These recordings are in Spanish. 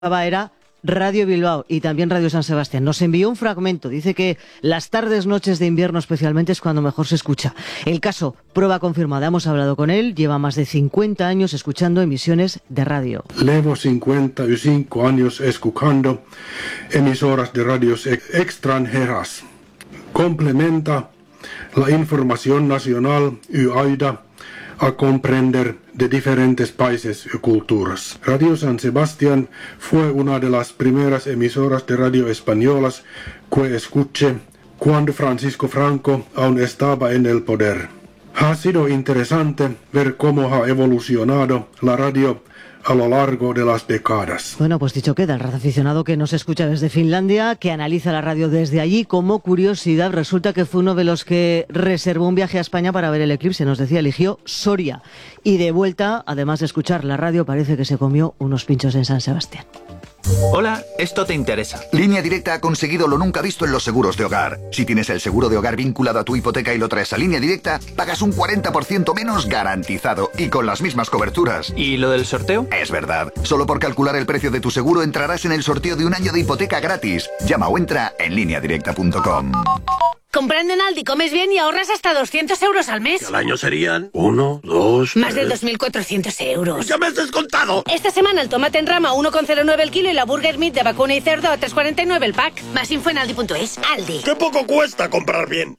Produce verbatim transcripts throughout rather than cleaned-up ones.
era Radio Bilbao y también Radio San Sebastián. Nos envió un fragmento, dice que las tardes, noches de invierno especialmente es cuando mejor se escucha. El caso, prueba confirmada, hemos hablado con él, lleva más de cincuenta años escuchando emisiones de radio. Llevo cincuenta y cinco años escuchando emisoras de radios extranjeras. Complementa la información nacional y ayuda a comprender de diferentes países y culturas. Radio San Sebastián fue una de las primeras emisoras de radio españolas que escuché cuando Francisco Franco aún estaba en el poder. Ha sido interesante ver cómo ha evolucionado la radio a lo largo de las décadas. Bueno, pues dicho queda, el radioaficionado que nos escucha desde Finlandia, que analiza la radio desde allí. Como curiosidad, resulta que fue uno de los que reservó un viaje a España para ver el eclipse. Nos decía, eligió Soria. Y de vuelta, además de escuchar la radio, parece que se comió unos pinchos en San Sebastián. Hola, esto te interesa. Línea Directa ha conseguido lo nunca visto en los seguros de hogar. Si tienes el seguro de hogar vinculado a tu hipoteca y lo traes a Línea Directa, pagas un cuarenta por ciento menos garantizado y con las mismas coberturas. ¿Y lo del sorteo? Es verdad. Solo por calcular el precio de tu seguro entrarás en el sorteo de un año de hipoteca gratis. Llama o entra en línea directa punto com. Comprando en Aldi comes bien y ahorras hasta doscientos euros al mes. Al año serían uno, dos... Más de dos mil cuatrocientos euros. ¡Ya me has descontado! Esta semana el tomate en rama uno coma cero nueve el kilo y la burger meat de vacuna y cerdo a tres coma cuarenta y nueve el pack. Más info en aldi punto es. Aldi. ¡Qué poco cuesta comprar bien!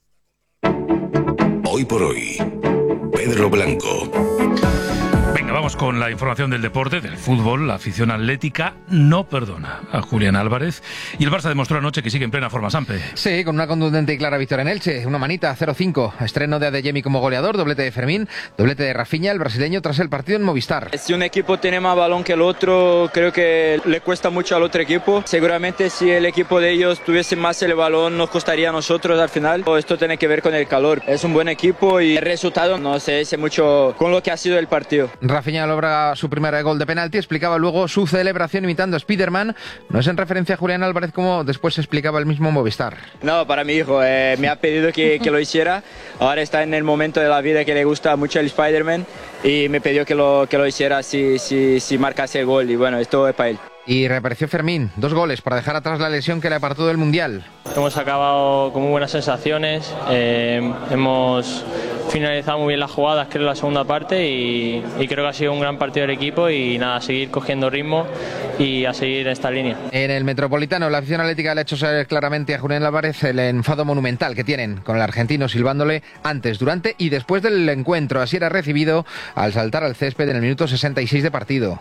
Hoy por hoy, Pedro Blanco. Venga, vamos con la información del deporte, del fútbol. La afición atlética no perdona a Julián Álvarez. Y el Barça demostró anoche que sigue en plena forma, Sampe. Sí, con una contundente y clara victoria en Elche. Una manita, cero cinco. Estreno de Adeyemi como goleador, doblete de Fermín, doblete de Rafinha, el brasileño, tras el partido en Movistar. Si un equipo tiene más balón que el otro, creo que le cuesta mucho al otro equipo. Seguramente si el equipo de ellos tuviese más el balón, nos costaría a nosotros al final. Esto tiene que ver con el calor. Es un buen equipo y el resultado no se dice mucho con lo que ha sido el partido. Rafinha logra su primer gol de penalti, explicaba luego su celebración imitando a Spiderman. No es en referencia a Julián Álvarez como después explicaba el mismo Movistar. No, para mi hijo, eh, me ha pedido que, que lo hiciera. Ahora está en el momento de la vida que le gusta mucho el Spiderman y me pidió que lo, que lo hiciera si, si, si marcase el gol y bueno, esto es para él. Y reapareció Fermín, dos goles para dejar atrás la lesión que le apartó del Mundial. Hemos acabado con muy buenas sensaciones, eh, hemos finalizado muy bien las jugadas, creo, la segunda parte y, y creo que ha sido un gran partido del equipo y nada, a seguir cogiendo ritmo y a seguir en esta línea. En el Metropolitano, la afición atlética le ha hecho saber claramente a Julián Álvarez el enfado monumental que tienen con el argentino silbándole antes, durante y después del encuentro. Así era recibido al saltar al césped en el minuto sesenta y seis de partido.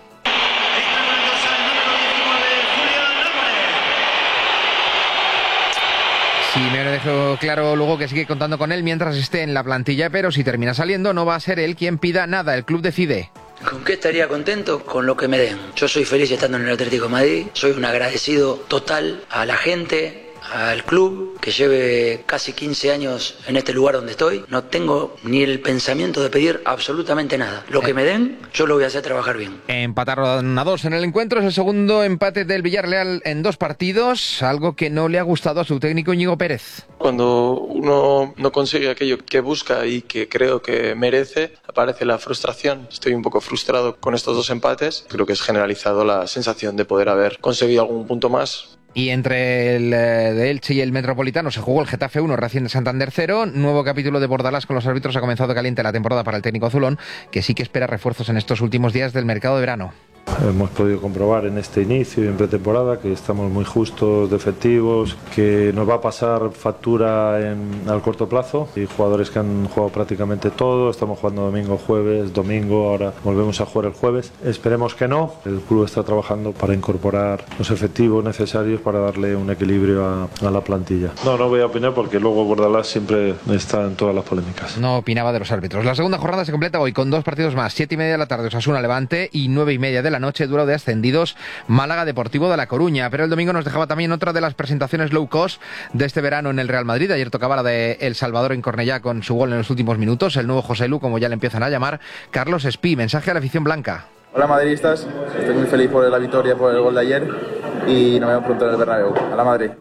Simeone dejó claro luego que sigue contando con él mientras esté en la plantilla, pero si termina saliendo no va a ser él quien pida nada, el club decide. ¿Con qué estaría contento? Con lo que me den. Yo soy feliz estando en el Atlético de Madrid, soy un agradecido total a la gente, al club, que lleve casi quince años en este lugar donde estoy. No tengo ni el pensamiento de pedir absolutamente nada. Lo que me den, yo lo voy a hacer trabajar bien. Empataron a dos en el encuentro, es el segundo empate del Villarreal en dos partidos, algo que no le ha gustado a su técnico Íñigo Pérez. Cuando uno no consigue aquello que busca y que creo que merece, aparece la frustración. Estoy un poco frustrado con estos dos empates. Creo que es generalizado la sensación de poder haber conseguido algún punto más. Y entre el eh, de Elche y el Metropolitano se jugó el Getafe uno, Racing de Santander cero. Nuevo capítulo de Bordalás con los árbitros. Ha comenzado caliente la temporada para el técnico azulón, que sí que espera refuerzos en estos últimos días del mercado de verano. Hemos podido comprobar en este inicio y en pretemporada que estamos muy justos de efectivos, que nos va a pasar factura en, al corto plazo. Y jugadores que han jugado prácticamente todo, estamos jugando domingo, jueves, domingo, ahora volvemos a jugar el jueves. Esperemos que no. El club está trabajando para incorporar los efectivos necesarios para darle un equilibrio a, a la plantilla. No, no voy a opinar porque luego Bordalás siempre está en todas las polémicas. No opinaba de los árbitros. La segunda jornada se completa hoy con dos partidos más. Siete y media de la tarde Osasuna Levante y nueve y media de la noche duelo de ascendidos Málaga Deportivo de La Coruña. Pero el domingo nos dejaba también otra de las presentaciones low cost de este verano en el Real Madrid. Ayer tocaba la de El Salvador en Cornellá con su gol en los últimos minutos, el nuevo José Lu, como ya le empiezan a llamar, Carlos Espí. Mensaje a la afición blanca. Hola madridistas, estoy muy feliz por la victoria, por el gol de ayer y nos vemos pronto en el Bernabéu. A la Madrid.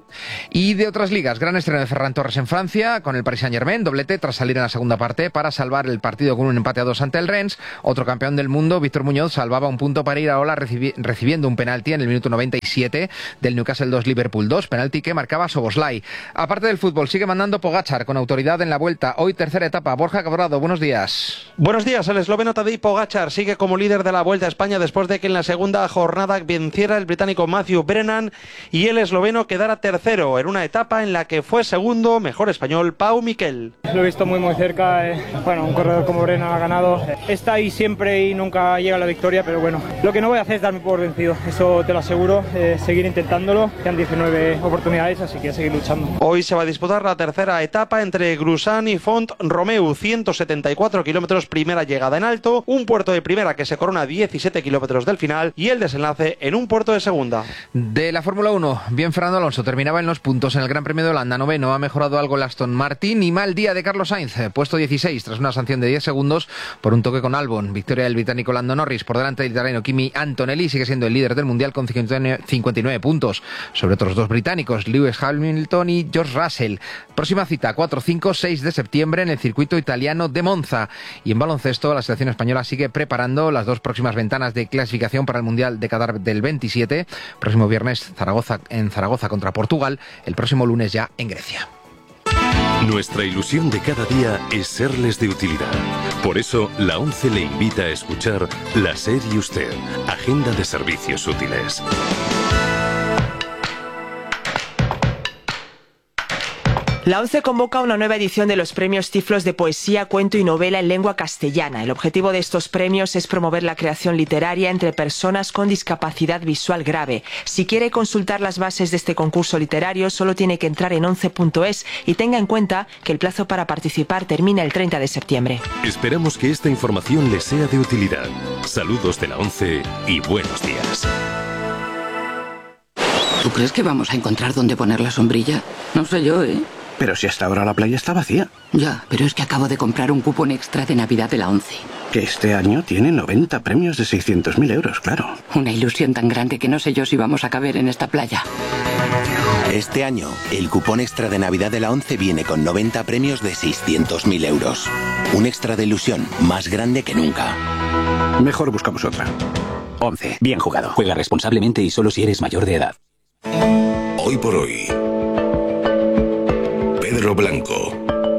Y de otras ligas, gran estreno de Ferran Torres en Francia, con el Paris Saint-Germain, doblete tras salir en la segunda parte para salvar el partido con un empate a dos ante el Rennes. Otro campeón del mundo, Víctor Muñoz, salvaba un punto para ir a Ola recibi- recibiendo un penalti en el minuto noventa y siete del Newcastle dos Liverpool dos, penalti que marcaba Soboslai. Aparte del fútbol, sigue mandando Pogačar con autoridad en la Vuelta. Hoy tercera etapa. Borja Cabrado, buenos días. Buenos días, el esloveno Tadej Pogačar sigue como líder de la Vuelta a España después de que en la segunda jornada venciera el británico Matthew Brennan y el esloveno quedara tercero en una etapa en la que fue segundo, mejor español, Pau Miquel. Lo he visto muy muy cerca, eh. bueno, un corredor como Brennan ha ganado, está ahí siempre y nunca llega a la victoria, pero bueno, lo que no voy a hacer es darme por vencido, eso te lo aseguro, eh, seguir intentándolo, quedan diecinueve oportunidades, así que seguir luchando. Hoy se va a disputar la tercera etapa entre Grusan y Font Romeu, ciento setenta y cuatro kilómetros, primera llegada en alto, un puerto de primera que se corona a diecisiete kilómetros del final y el desenlace en un puerto de segunda. De la Fórmula uno, bien Fernando Alonso, terminaba en los puntos en el Gran Premio de Holanda, noveno, ha mejorado algo el Aston Martin y mal día de Carlos Sainz, puesto dieciséis tras una sanción de diez segundos por un toque con Albon. Victoria del británico Lando Norris por delante del italiano Kimi Antonelli, sigue siendo el líder del mundial con cincuenta y nueve puntos sobre otros dos británicos, Lewis Hamilton y George Russell. Próxima cita, cuatro, cinco, seis de septiembre en el circuito italiano de Monza. Y en baloncesto, la selección española sigue preparando las dos próximas ventanas de clasificación para el mundial de Qatar del veintisiete. Próximo viernes Zaragoza, en Zaragoza contra Portugal, el próximo lunes ya en Grecia. Nuestra ilusión de cada día es serles de utilidad. Por eso, la ONCE le invita a escuchar La SER y Usted, Agenda de Servicios Útiles. La ONCE convoca una nueva edición de los premios Tiflos de poesía, cuento y novela en lengua castellana. El objetivo de estos premios es promover la creación literaria entre personas con discapacidad visual grave. Si quiere consultar las bases de este concurso literario, solo tiene que entrar en once punto es y tenga en cuenta que el plazo para participar termina el treinta de septiembre. Esperamos que esta información les sea de utilidad. Saludos de la ONCE y buenos días. ¿Tú crees que vamos a encontrar dónde poner la sombrilla? No sé yo, ¿eh? Pero si hasta ahora la playa está vacía. Ya, pero es que acabo de comprar un cupón extra de Navidad de la ONCE. Que este año tiene noventa premios de seiscientos mil euros, claro. Una ilusión tan grande que no sé yo si vamos a caber en esta playa. Este año, el cupón extra de Navidad de la ONCE viene con noventa premios de seiscientos mil euros. Un extra de ilusión más grande que nunca. Mejor buscamos otra. ONCE. Bien jugado. Juega responsablemente y solo si eres mayor de edad. Hoy por hoy, Pedro Blanco.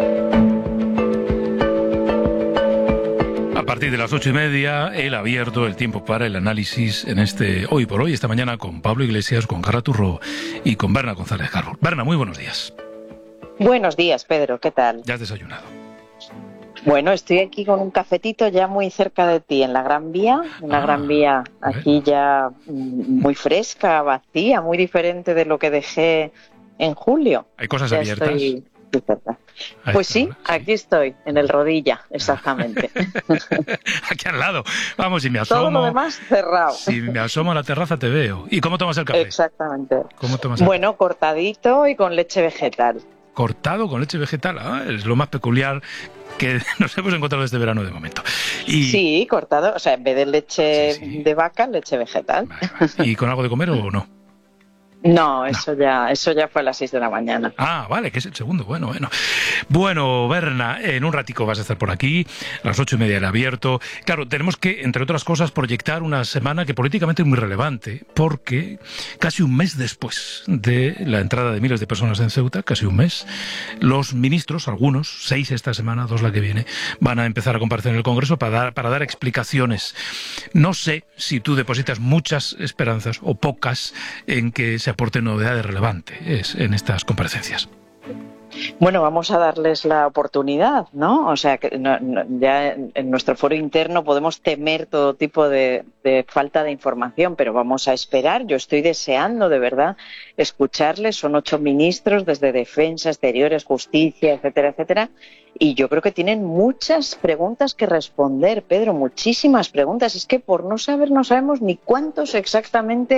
A partir de las ocho y media, el abierto, el tiempo para el análisis en este Hoy por Hoy, esta mañana con Pablo Iglesias, con Carla Turró y con Berna González Carbón. Berna, muy buenos días. Buenos días, Pedro, ¿qué tal? ¿Ya has desayunado? Bueno, estoy aquí con un cafetito ya muy cerca de ti, en la Gran Vía, una ah, Gran Vía aquí ya muy fresca, vacía, muy diferente de lo que dejé en julio. ¿Hay cosas ya abiertas? Estoy Pues sí, aquí estoy, en el Rodilla, exactamente. Aquí al lado. Vamos, si me asomo... Todo lo demás cerrado. Si me asomo a la terraza te veo. ¿Y cómo tomas el café? Exactamente. ¿Cómo tomas el Bueno, cortadito y con leche vegetal. Cortado con leche vegetal, ah, es lo más peculiar que nos hemos encontrado este verano de momento. Y... Sí, cortado, o sea, en vez de leche sí, sí. de vaca, leche vegetal. Vale, vale. ¿Y con algo de comer o no? No, eso no. ya eso ya fue a las seis de la mañana. Ah, vale, que es el segundo. Bueno, bueno. Bueno, Berna, en un ratico vas a estar por aquí, a las ocho y media del abierto. Claro, tenemos que, entre otras cosas, proyectar una semana que políticamente es muy relevante, porque casi un mes después de la entrada de miles de personas en Ceuta, casi un mes, los ministros, algunos, seis esta semana, dos la que viene, van a empezar a comparecer en el Congreso para dar, para dar explicaciones. No sé si tú depositas muchas esperanzas o pocas en que se aporten novedades relevantes en estas comparecencias. Bueno, vamos a darles la oportunidad, ¿no? O sea, que no, no, ya en, en nuestro foro interno podemos temer todo tipo de, de falta de información, pero vamos a esperar. Yo estoy deseando, de verdad, escucharles. Son ocho ministros, desde Defensa, Exteriores, Justicia, etcétera, etcétera. Y yo creo que tienen muchas preguntas que responder, Pedro, muchísimas preguntas. Es que por no saber no sabemos ni cuántos exactamente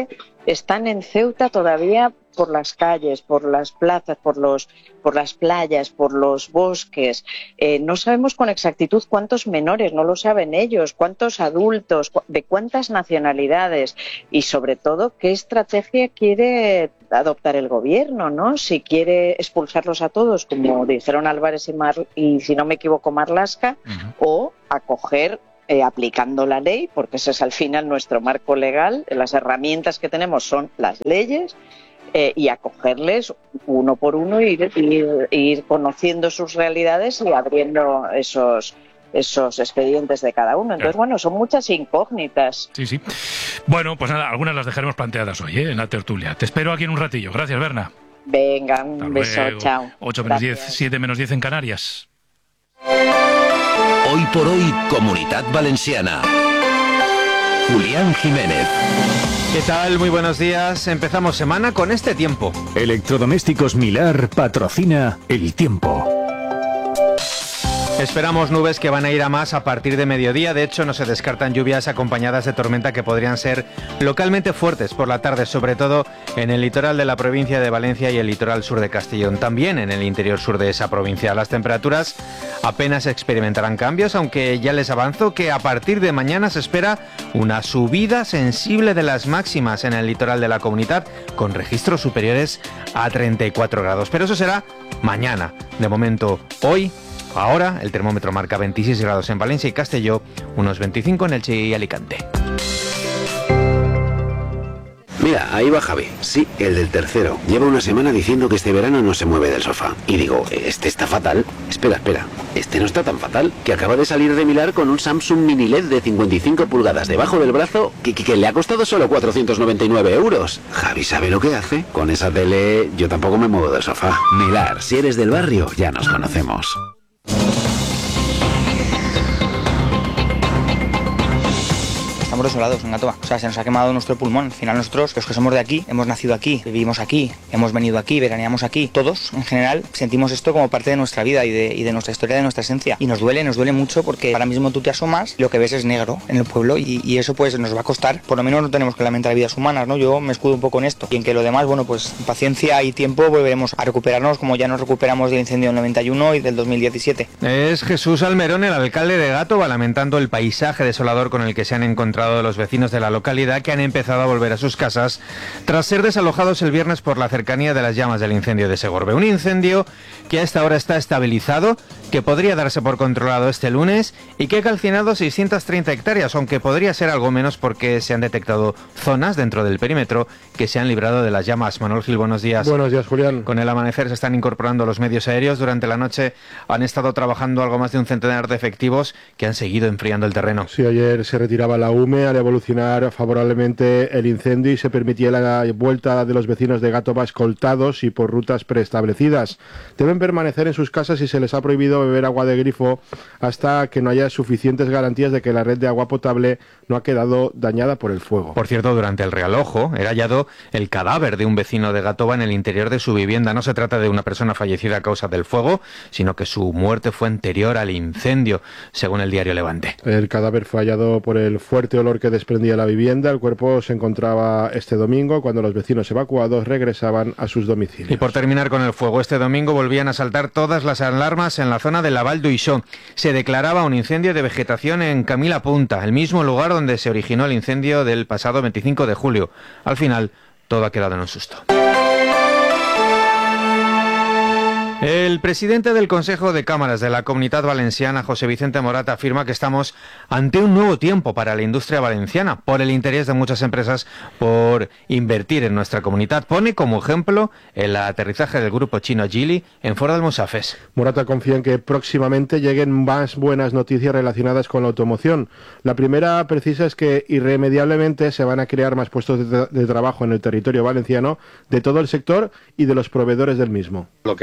están en Ceuta todavía por las calles, por las plazas, por los, por las playas, por los bosques. Eh, no sabemos con exactitud cuántos menores, no lo saben ellos, cuántos adultos, de cuántas nacionalidades y, sobre todo, qué estrategia quiere adoptar el gobierno, ¿no? Si quiere expulsarlos a todos, como dijeron Álvarez y, Mar y si no me equivoco, Marlaska, uh-huh. o acoger Eh, aplicando la ley, porque ese es al final nuestro marco legal, las herramientas que tenemos son las leyes, eh, y acogerles uno por uno e ir, ir, ir conociendo sus realidades y abriendo esos esos expedientes de cada uno. Entonces, bueno, son muchas incógnitas. Sí, sí. Bueno, pues nada, algunas las dejaremos planteadas hoy, ¿eh? En la tertulia. Te espero aquí en un ratillo. Gracias, Berna. Venga, un Hasta beso, luego. Chao. ocho menos diez, siete menos diez en Canarias. Hoy por hoy, Comunidad Valenciana. Julián Jiménez. ¿Qué tal? Muy buenos días. Empezamos semana con este tiempo. Electrodomésticos Milar patrocina el tiempo. Esperamos nubes que van a ir a más a partir de mediodía. De hecho, no se descartan lluvias acompañadas de tormenta que podrían ser localmente fuertes por la tarde, sobre todo en el litoral de la provincia de Valencia y el litoral sur de Castellón. También en el interior sur de esa provincia. Las temperaturas apenas experimentarán cambios, aunque ya les avanzo que a partir de mañana se espera una subida sensible de las máximas en el litoral de la comunidad, con registros superiores a treinta y cuatro grados. Pero eso será mañana. De momento, hoy... Ahora el termómetro marca veintiséis grados en Valencia y Castelló, unos veinticinco en Elche y Alicante. Mira, ahí va Javi. Sí, el del tercero. Lleva una semana diciendo que este verano no se mueve del sofá. Y digo, este está fatal. Espera, espera. Este no está tan fatal. Que acaba de salir de Milar con un Samsung Mini L E D de cincuenta y cinco pulgadas debajo del brazo que, que, que le ha costado solo cuatrocientos noventa y nueve euros. Javi sabe lo que hace. Con esa tele yo tampoco me muevo del sofá. Milar, si eres del barrio, ya nos conocemos. Estamos desolados en Gatoa. O sea, se nos ha quemado nuestro pulmón. Al final nosotros, los que somos de aquí, hemos nacido aquí, vivimos aquí, hemos venido aquí, veraneamos aquí. Todos, en general, sentimos esto como parte de nuestra vida y de, y de nuestra historia, de nuestra esencia. Y nos duele, nos duele mucho porque ahora mismo tú te asomas y lo que ves es negro en el pueblo y, y eso pues nos va a costar. Por lo menos no tenemos que lamentar vidas humanas, ¿no? Yo me escudo un poco en esto. Y en que lo demás, bueno, pues paciencia y tiempo volveremos a recuperarnos como ya nos recuperamos del incendio del noventa y uno y del dos mil diecisiete. Es Jesús Almerón, el alcalde de Gatoa, lamentando el paisaje desolador con el que se han encontrado los vecinos de la localidad, que han empezado a volver a sus casas tras ser desalojados el viernes por la cercanía de las llamas del incendio de Segorbe. Un incendio que a esta hora está estabilizado, que podría darse por controlado este lunes y que ha calcinado seiscientas treinta hectáreas, aunque podría ser algo menos porque se han detectado zonas dentro del perímetro que se han librado de las llamas. Manuel Gil, buenos días. Buenos días, Julián. Con el amanecer se están incorporando los medios aéreos. Durante la noche han estado trabajando algo más de un centenar de efectivos que han seguido enfriando el terreno. Sí, ayer se retiraba la U M E al evolucionar favorablemente el incendio y se permitía la vuelta de los vecinos de Gatoa escoltados y por rutas preestablecidas. Deben permanecer en sus casas y se les ha prohibido beber agua de grifo hasta que no haya suficientes garantías de que la red de agua potable no ha quedado dañada por el fuego. Por cierto, durante el realojo era hallado el cadáver de un vecino de Gatoa en el interior de su vivienda. No se trata de una persona fallecida a causa del fuego, sino que su muerte fue anterior al incendio, según el diario Levante. El cadáver fue hallado por el fuerte olor que desprendía la vivienda. El cuerpo se encontraba este domingo cuando los vecinos evacuados regresaban a sus domicilios. Y por terminar con el fuego, este domingo volvían a saltar todas las alarmas en la zona de la Val d'Uixó. Se declaraba un incendio de vegetación en Camila Punta, el mismo lugar donde se originó el incendio del pasado veinticinco de julio. Al final, todo ha quedado en un susto. El presidente del Consejo de Cámaras de la Comunidad Valenciana, José Vicente Morat, afirma que estamos ante un nuevo tiempo para la industria valenciana, por el interés de muchas empresas por invertir en nuestra comunidad. Pone como ejemplo el aterrizaje del grupo chino Geely en Ford Almusafes. Morat confía en que próximamente lleguen más buenas noticias relacionadas con la automoción. La primera precisa es que irremediablemente se van a crear más puestos de, de trabajo en el territorio valenciano de todo el sector y de los proveedores del mismo. Lo que ha traído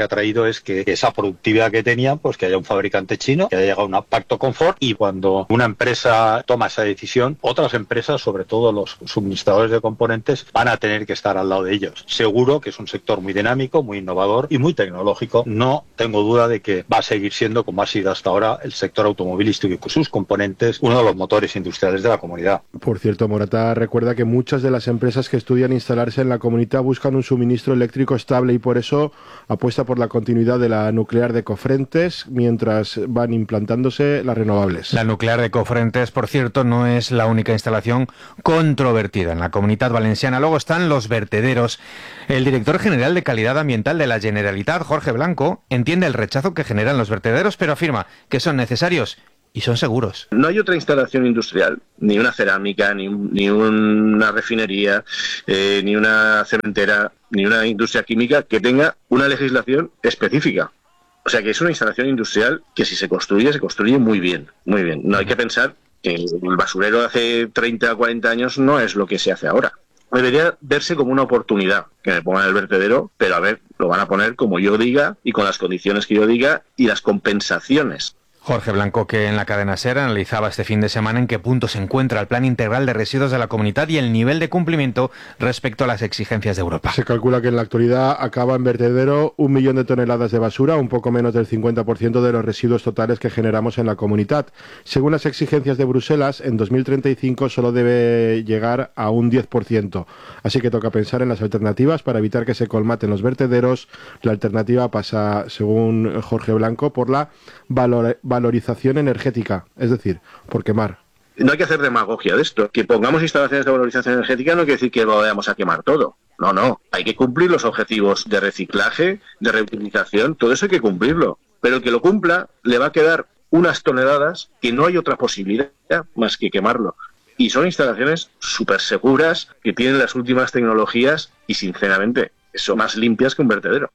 es que esa productividad que tenían, pues que haya un fabricante chino, que haya llegado a un pacto confort, y cuando una empresa toma esa decisión, otras empresas, sobre todo los suministradores de componentes, van a tener que estar al lado de ellos. Seguro que es un sector muy dinámico, muy innovador y muy tecnológico. No tengo duda de que va a seguir siendo, como ha sido hasta ahora, el sector automovilístico y con sus componentes, uno de los motores industriales de la comunidad. Por cierto, Morata recuerda que muchas de las empresas que estudian instalarse en la comunidad buscan un suministro eléctrico estable y por eso apuesta por la continuidad de la nuclear de Cofrentes mientras van implantándose las renovables. La nuclear de Cofrentes, por cierto, no es la única instalación controvertida en la Comunidad Valenciana. Luego están los vertederos. El director general de Calidad Ambiental de la Generalitat, Jorge Blanco, entiende el rechazo que generan los vertederos, pero afirma que son necesarios y son seguros. No hay otra instalación industrial, ni una cerámica, ni, un, ni una refinería, eh, ni una cementera, ni una industria química que tenga una legislación específica. O sea que es una instalación industrial que si se construye, se construye muy bien, muy bien. No hay que pensar que el basurero de hace treinta o cuarenta años no es lo que se hace ahora. Debería verse como una oportunidad que me pongan el vertedero, pero a ver, lo van a poner como yo diga y con las condiciones que yo diga y las compensaciones. Jorge Blanco, que en la cadena SER analizaba este fin de semana en qué punto se encuentra el plan integral de residuos de la comunidad y el nivel de cumplimiento respecto a las exigencias de Europa. Se calcula que en la actualidad acaba en vertedero un millón de toneladas de basura, un poco menos del cincuenta por ciento de los residuos totales que generamos en la comunidad. Según las exigencias de Bruselas, en dos mil treinta y cinco solo debe llegar a un diez por ciento. Así que toca pensar en las alternativas para evitar que se colmaten los vertederos. La alternativa pasa, según Jorge Blanco, por la valor valorización energética, es decir, por quemar. No hay que hacer demagogia de esto. Que pongamos instalaciones de valorización energética no quiere decir que lo vayamos a quemar todo. No, no. Hay que cumplir los objetivos de reciclaje, de reutilización, todo eso hay que cumplirlo. Pero el que lo cumpla le va a quedar unas toneladas que no hay otra posibilidad más que quemarlo. Y son instalaciones súper seguras, que tienen las últimas tecnologías y, sinceramente, son más limpias que un vertedero.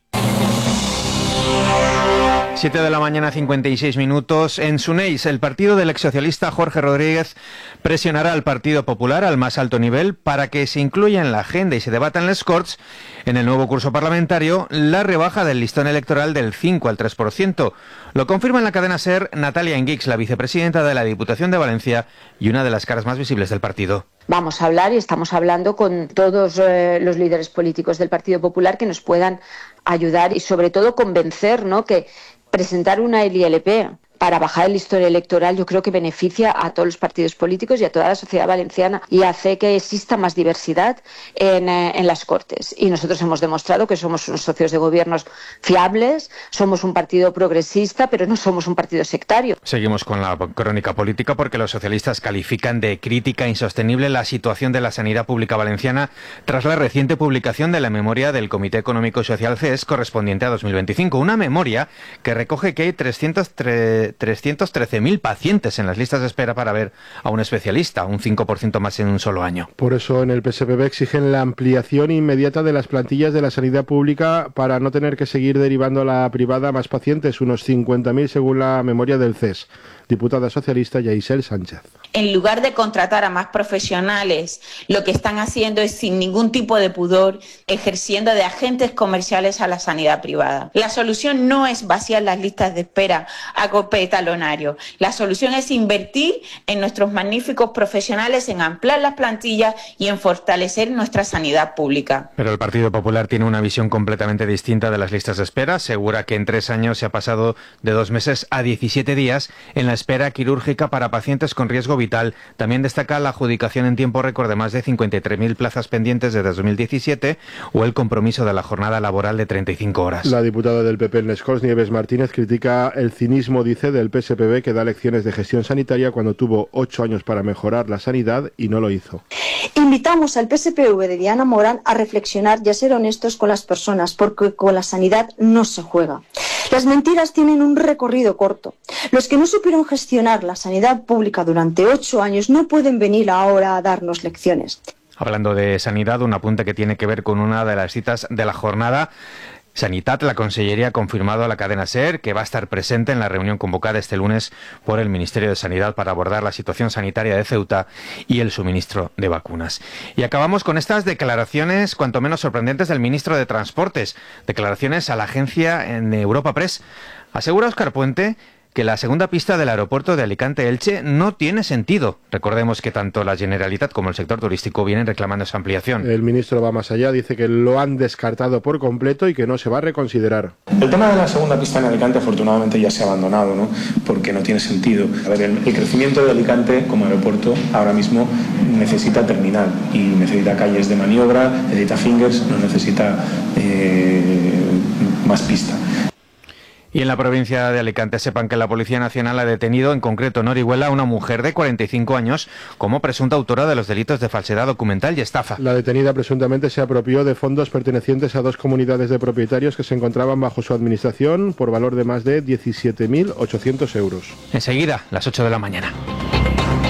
siete de la mañana, cincuenta y seis minutos. En Suneis, el partido del exsocialista Jorge Rodríguez presionará al Partido Popular al más alto nivel para que se incluya en la agenda y se debata en les Corts, en el nuevo curso parlamentario, la rebaja del listón electoral del cinco al tres por ciento. Lo confirma en la cadena SER Natalia Enguix, la vicepresidenta de la Diputación de Valencia y una de las caras más visibles del partido. Vamos a hablar y estamos hablando con todos eh, los líderes políticos del Partido Popular que nos puedan ayudar y sobre todo convencer, ¿no?, que presentar una I L P para bajar el listón electoral yo creo que beneficia a todos los partidos políticos y a toda la sociedad valenciana y hace que exista más diversidad en, eh, en las Cortes. Y nosotros hemos demostrado que somos unos socios de gobiernos fiables, somos un partido progresista, pero no somos un partido sectario. Seguimos con la crónica política porque los socialistas califican de crítica insostenible la situación de la sanidad pública valenciana tras la reciente publicación de la memoria del Comité Económico y Social C E S correspondiente a dos mil veinticinco. Una memoria que recoge que hay trescientos trece mil pacientes en las listas de espera para ver a un especialista, un cinco por ciento más en un solo año. Por eso en el P S P B exigen la ampliación inmediata de las plantillas de la sanidad pública para no tener que seguir derivando a la privada más pacientes, unos cincuenta mil según la memoria del C E S. Diputada socialista Yaisel Sánchez. En lugar de contratar a más profesionales, lo que están haciendo es, sin ningún tipo de pudor, ejerciendo de agentes comerciales a la sanidad privada. La solución no es vaciar las listas de espera a golpe de talonario. La solución es invertir en nuestros magníficos profesionales, en ampliar las plantillas y en fortalecer nuestra sanidad pública. Pero el Partido Popular tiene una visión completamente distinta de las listas de espera. Asegura que en tres años se ha pasado de dos meses a diecisiete días en la espera quirúrgica para pacientes con riesgo vital. También destaca la adjudicación en tiempo récord de más de cincuenta y tres mil plazas pendientes desde dos mil diecisiete o el compromiso de la jornada laboral de treinta y cinco horas. La diputada del P P en les Corts, Nieves Martínez, critica el cinismo, dice, del P S P B que da lecciones de gestión sanitaria cuando tuvo ocho años para mejorar la sanidad y no lo hizo. Invitamos al P S P V de Diana Morán a reflexionar y a ser honestos con las personas, porque con la sanidad no se juega. Las mentiras tienen un recorrido corto. Los que no supieron gestionar la sanidad pública durante ocho años no pueden venir ahora a darnos lecciones. Hablando de sanidad, un apunte que tiene que ver con una de las citas de la jornada. Sanitat, la Consellería ha confirmado a la cadena SER que va a estar presente en la reunión convocada este lunes por el Ministerio de Sanidad para abordar la situación sanitaria de Ceuta y el suministro de vacunas. Y acabamos con estas declaraciones cuanto menos sorprendentes del ministro de Transportes. Declaraciones a la agencia en Europa Press. Asegura Óscar Puente que la segunda pista del aeropuerto de Alicante-Elche no tiene sentido. Recordemos que tanto la Generalitat como el sector turístico vienen reclamando esa ampliación. El ministro va más allá, dice que lo han descartado por completo y que no se va a reconsiderar. El tema de la segunda pista en Alicante afortunadamente ya se ha abandonado, ¿no? Porque no tiene sentido. A ver, el, el crecimiento de Alicante como aeropuerto ahora mismo necesita terminal y necesita calles de maniobra, necesita fingers, no necesita eh, más pista. Y en la provincia de Alicante sepan que la Policía Nacional ha detenido, en concreto en Orihuela, a una mujer de cuarenta y cinco años como presunta autora de los delitos de falsedad documental y estafa. La detenida presuntamente se apropió de fondos pertenecientes a dos comunidades de propietarios que se encontraban bajo su administración por valor de más de diecisiete mil ochocientos euros. Enseguida, las ocho de la mañana.